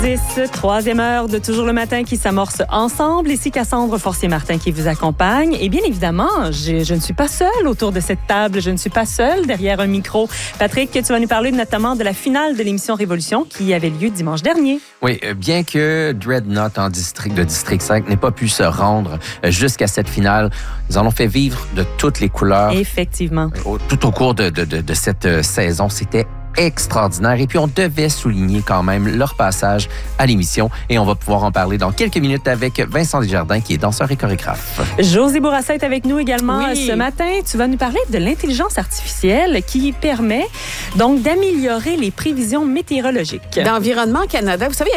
Troisième heure de Toujours le matin qui s'amorce ensemble. Ici Cassandre Forcier-Martin qui vous accompagne. Et bien évidemment, je ne suis pas seule autour de cette table. Je ne suis pas seule derrière un micro. Patrick, tu vas nous parler notamment de la finale de l'émission Révolution qui avait lieu dimanche dernier. Oui, bien que Dreadnought de District 5 n'ait pas pu se rendre jusqu'à cette finale, ils en ont fait vivre de toutes les couleurs. Effectivement. Tout au cours de cette saison, c'était extraordinaire. Et puis, on devait souligner quand même leur passage à l'émission. Et on va pouvoir en parler dans quelques minutes avec Vincent Desjardins, qui est danseur et chorégraphe. Josie Bourassa est avec nous également ce matin. Tu vas nous parler de l'intelligence artificielle qui permet donc d'améliorer les prévisions météorologiques. D'Environnement Canada. Vous savez,